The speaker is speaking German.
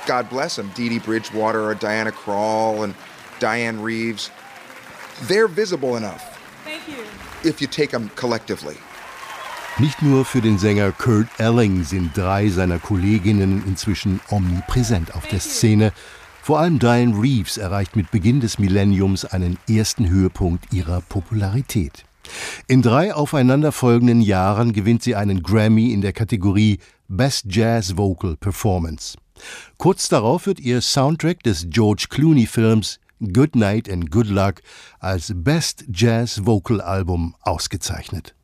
God bless them, Dee Dee Bridgewater or Diana Krall and Diane Reeves, they're visible enough. Thank you. If you take them collectively. Nicht nur für den Sänger Kurt Elling sind 3 seiner Kolleginnen inzwischen omnipräsent auf der Szene. Vor allem Diane Reeves erreicht mit Beginn des Millenniums einen ersten Höhepunkt ihrer Popularität. In 3 aufeinanderfolgenden Jahren gewinnt sie einen Grammy in der Kategorie Best Jazz Vocal Performance. Kurz darauf wird ihr Soundtrack des George Clooney-Films Good Night and Good Luck als Best Jazz Vocal Album ausgezeichnet.